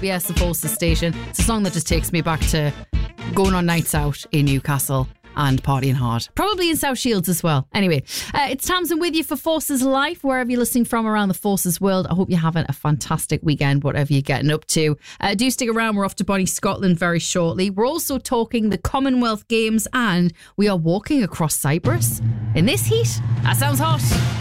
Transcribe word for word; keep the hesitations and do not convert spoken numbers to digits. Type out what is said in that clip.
B S The Forces Station. It's a song that just takes me back to going on nights out in Newcastle and partying hard. Probably in South Shields as well. Anyway, uh, it's Tamsin with you for Forces Life, wherever you're listening from around the Forces world. I hope you're having a fantastic weekend, whatever you're getting up to. Uh, do stick around. We're off to Bonnie, Scotland very shortly. We're also talking the Commonwealth Games and we are walking across Cyprus in this heat. That sounds hot.